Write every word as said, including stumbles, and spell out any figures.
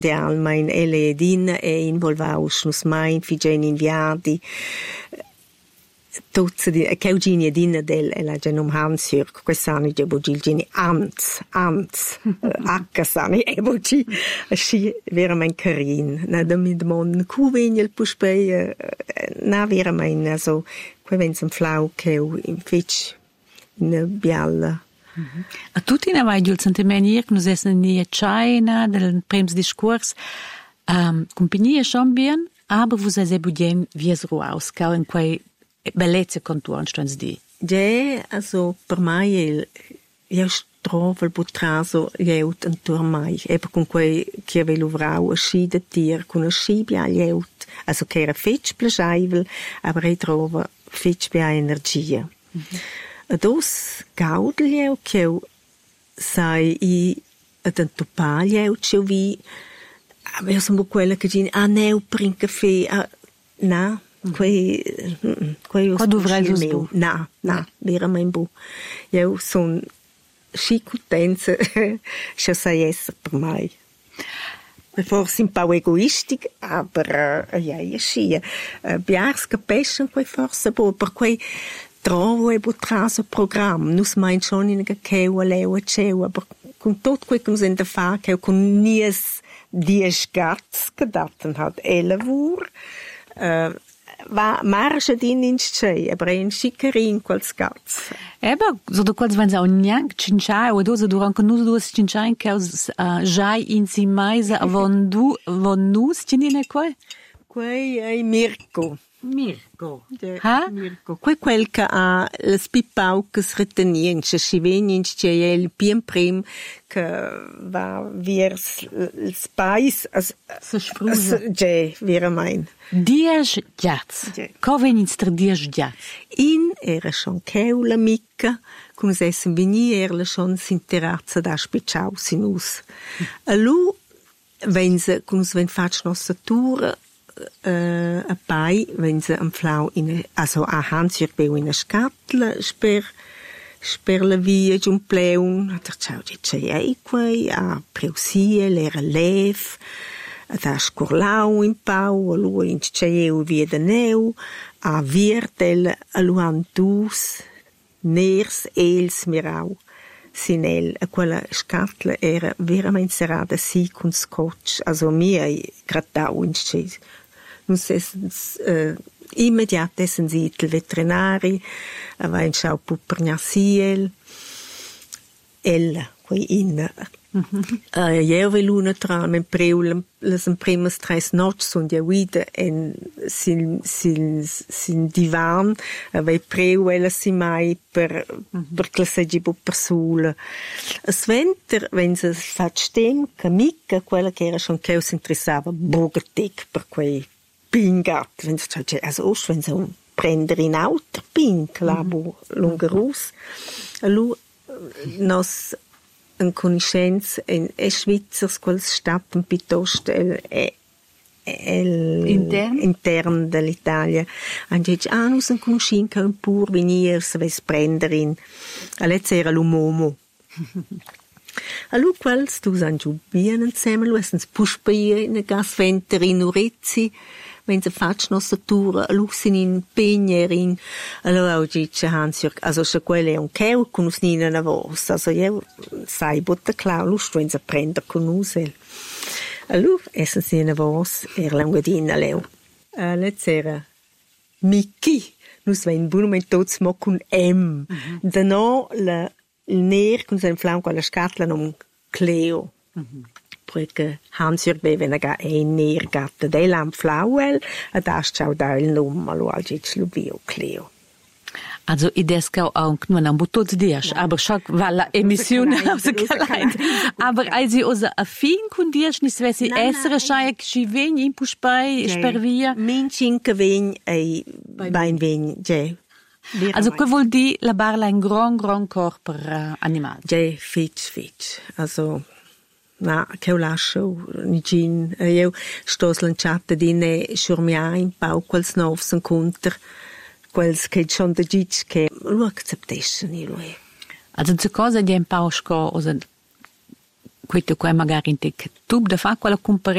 Idealmein elle ed in è involvaus nus main figen in viadi. Tuzza di che Eugenia dinna del e la genum Hansjörg quest'anno de Bogilgini Ants Ants H sani e Bogi schi verament carin na da mit mon cu vegel puspei na verament also que vens un flau che in fitch in bialla. Mm-hmm. A tutti ne vai giul sentimenier che nus essen nie China del prems discurs um, compagnia schon bien aber vos es ebudien vies ruaus ca in quei bellezza contorn stans di. Ja, also per mai il io trovo il butraso jeut intorno mai e con quei che ve luvrau a sci de tier con a sci bia jeut also che era fetch plagivel aber ich trovo fetch bia energia. Mm-hmm. Ados gaudel che sai i ad antopaglia o vi aber sono quella che dice ah neu prin caffè ah, na quei quei qua dovrai usbu na na veramente bu io son scicutenza che sai essere per mai forse un po' egoistic aber uh, ja ja sì uh, biars capiscono quei forse bu per quei trovo e butraso program nus mein schon in che o leo ceu aber con tot quei che nus in da fa che con nies dies gats gedatten hat elevur uh, va marcia din in scei aber in schicarin quals gats eba so do quals vanza ognan cincha o doze durant que nus duas cincha in caus jai in si mais avon du von nus cinine quei quei ai Mirko Mirko. Ha? Mirko. Quei quel che ha le spipaucas retenien, che si venien che è il pien prim che va vers il spais as se sprusa. Ja, verament. Dies giats. Co venins tra dies giats? In era schon keula mica, cum se essen veni erle schon s'interazza da spicciau sinus. A lu vense cum se ven fac nostra tura Uh, a pai wenn sie am Flau in also a Hansjörg beu in a scatla sper sper la via giun pleun hat er ciao di c'è quei a preusie l'era lev da scorlau in pau a lui in c'è via de neu a viertel a luantus ners els mirau sinel a quella scatla era veramente serata si con scotch also mia grattau in c'è nus essens uh, immediat essen si il veterinari ava in schau pupergnasiel ella quei in mm-hmm. uh, io ve luna tra men preul les primas tres noches und ja wieder en sin sin sin divan ava preu ella si mai per mm-hmm. per classeggi bu per sul sventer wenn se fat stem camica quella che era schon che us interessava bogatic per quei pingat wenn se cioè also os wenn se prender in auto pink labo lungerus allo nos en conoscenza in e Schweizers quels stappen piuttosto el, el, el intern intern dell'Italia anche ah non si conoscin che un pur venire se ves prender in all'ezza era l'uomo allo quels tu san giù bien insieme lo essens puspia in gasventer in Urizzi wenn sie fatsch nostra tour luxin in pegnerin allora oggi c'è Hansjörg also se quelle un cheu con us nina na vos also io sai botta claulus wenn sie prender con us allora essen sie na vos er langadina leu uh, letzera Miki nus wenn bunument tots mo con M mm-hmm. da no la il ner con sein flanco alla scatla non Cleo mm-hmm. perché Hansjörg bevena ga ein ner gatta de lam flauel a das ciao da il nome lo algi slubio Cleo. Also i desca auch nur am butot dias aber schock war la emission aus der klein aber als sie osa a fin kun dias nis wesi essere schei chi ven in puspai spervia mincin che ven ei bain ven je. Also che vuol di la barla in gran gran corpo uh, animal. Je fit fit. Also na che lascio nicin io sto slanciata di ne schurmia in pau quels novs incontr quels che schon de gitsch che lo acceptation io è also zu cosa di un pau sco o se questo qua magari in te tub da fa quella compare